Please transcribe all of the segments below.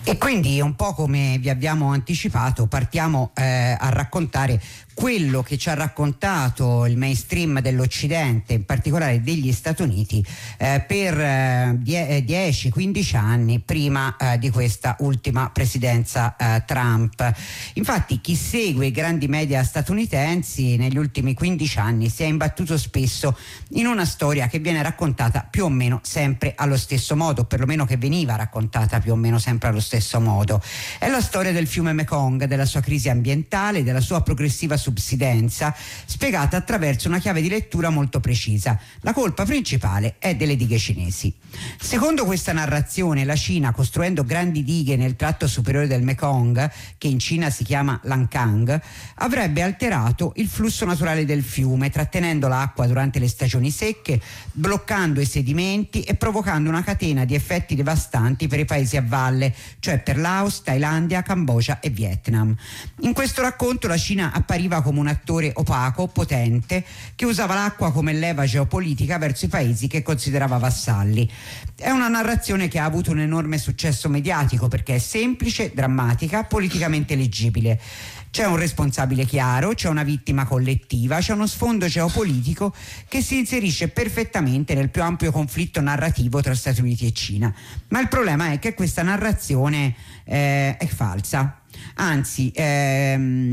E quindi, un po' come vi abbiamo anticipato, partiamo a raccontare quello che ci ha raccontato il mainstream dell'Occidente, in particolare degli Stati Uniti, per 10-15 anni prima di questa ultima presidenza Trump. Infatti, chi segue i grandi media statunitensi negli ultimi 15 anni si è imbattuto spesso in una storia che viene raccontata più o meno sempre allo stesso modo, perlomeno che veniva raccontata più o meno sempre allo stesso modo. È la storia del fiume Mekong, della sua crisi ambientale, della sua progressiva subsidenza, spiegata attraverso una chiave di lettura molto precisa. La colpa principale è delle dighe cinesi. Secondo questa narrazione, la Cina, costruendo grandi dighe nel tratto superiore del Mekong, che in Cina si chiama Lancang, avrebbe alterato il flusso naturale del fiume, trattenendo l'acqua durante le stagioni secche, bloccando i sedimenti e provocando una catena di effetti devastanti per i paesi a valle, cioè per Laos, Thailandia, Cambogia e Vietnam. In questo racconto la Cina appariva come un attore opaco, potente, che usava l'acqua come leva geopolitica verso i paesi che considerava vassalli. È una narrazione che ha avuto un enorme successo mediatico perché è semplice, drammatica, politicamente leggibile. C'è un responsabile chiaro, c'è una vittima collettiva, c'è uno sfondo geopolitico che si inserisce perfettamente nel più ampio conflitto narrativo tra Stati Uniti e Cina. Ma il problema è che questa narrazione è falsa. Anzi, cioè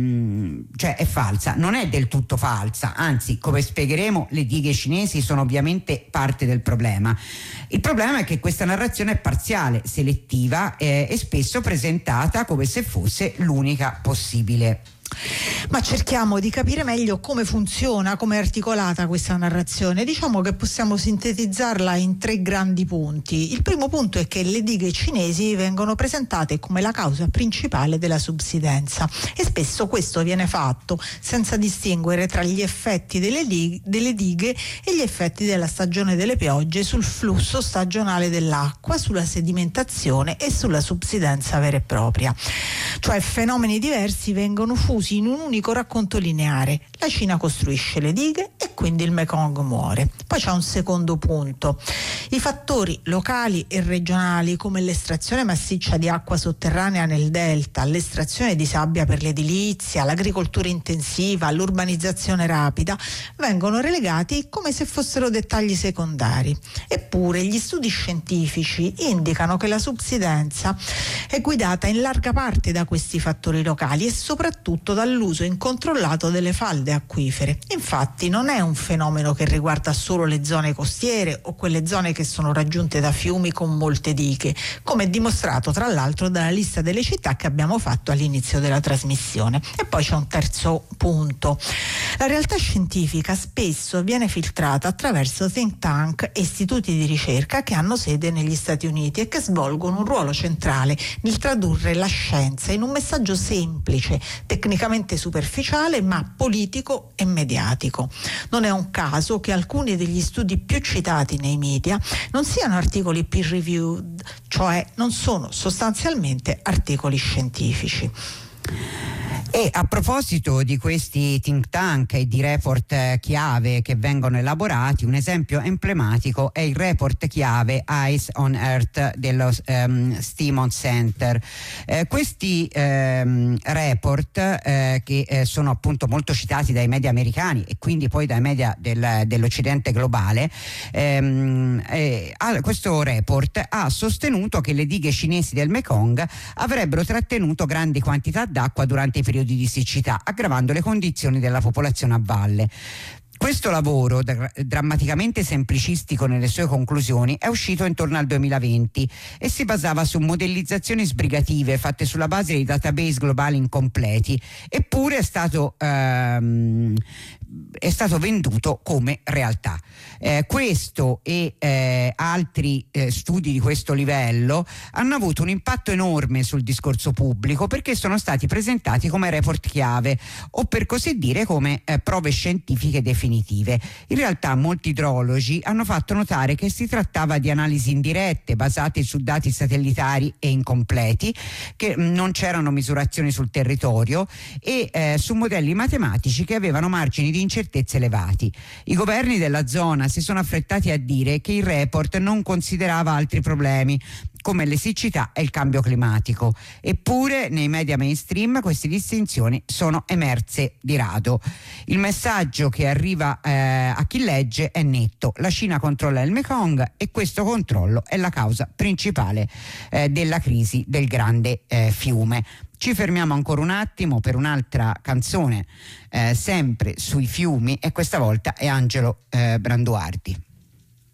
è falsa, non è del tutto falsa, anzi, come spiegheremo, le dighe cinesi sono ovviamente parte del problema. Il problema è che questa narrazione è parziale, selettiva e spesso presentata come se fosse l'unica possibile. Ma cerchiamo di capire meglio come funziona, come è articolata questa narrazione. Diciamo che possiamo sintetizzarla in 3 grandi punti. Il primo punto è che le dighe cinesi vengono presentate come la causa principale della subsidenza e spesso questo viene fatto senza distinguere tra gli effetti delle dighe e gli effetti della stagione delle piogge sul flusso stagionale dell'acqua, sulla sedimentazione e sulla subsidenza vera e propria. Cioè fenomeni diversi vengono fusi in un unico racconto lineare. La Cina costruisce le dighe e quindi il Mekong muore. Poi c'è un secondo punto. I fattori locali e regionali, come l'estrazione massiccia di acqua sotterranea nel delta, l'estrazione di sabbia per l'edilizia, l'agricoltura intensiva, l'urbanizzazione rapida, vengono relegati come se fossero dettagli secondari. Eppure gli studi scientifici indicano che la subsidenza è guidata in larga parte da questi fattori locali e soprattutto dall'uso incontrollato delle falde acquifere. Infatti non è un fenomeno che riguarda solo le zone costiere o quelle zone che sono raggiunte da fiumi con molte dighe, come è dimostrato tra l'altro dalla lista delle città che abbiamo fatto all'inizio della trasmissione. E poi c'è un terzo punto. La realtà scientifica spesso viene filtrata attraverso think tank e istituti di ricerca che hanno sede negli Stati Uniti e che svolgono un ruolo centrale nel tradurre la scienza in un messaggio semplice, tecnicamente superficiale ma politico e mediatico. Non è un caso che alcuni degli studi più citati nei media non siano articoli peer reviewed, cioè non sono sostanzialmente articoli scientifici. E a proposito di questi think tank e di report chiave che vengono elaborati, un esempio emblematico è il report chiave Eyes on Earth dello Stevens Center. Questi report che sono appunto molto citati dai media americani e quindi poi dai media dell'Occidente globale, questo report ha sostenuto che le dighe cinesi del Mekong avrebbero trattenuto grandi quantità d'acqua durante i periodi di siccità, aggravando le condizioni della popolazione a valle. Questo lavoro, drammaticamente semplicistico nelle sue conclusioni, è uscito intorno al 2020 e si basava su modellizzazioni sbrigative fatte sulla base di database globali incompleti, eppure è stato venduto come realtà. Questo e altri studi di questo livello hanno avuto un impatto enorme sul discorso pubblico perché sono stati presentati come report chiave o, per così dire, come prove scientifiche definitive. In realtà molti idrologi hanno fatto notare che si trattava di analisi indirette basate su dati satellitari e incompleti, che non c'erano misurazioni sul territorio e su modelli matematici che avevano margini di incertezza elevati. I governi della zona si sono affrettati a dire che il report non considerava altri problemi, come le siccità e il cambio climatico. Eppure nei media mainstream queste distinzioni sono emerse di rado. Il messaggio che arriva a chi legge è netto: la Cina controlla il Mekong e questo controllo è la causa principale della crisi del grande fiume. Ci fermiamo ancora un attimo per un'altra canzone sempre sui fiumi, e questa volta è Angelo Branduardi.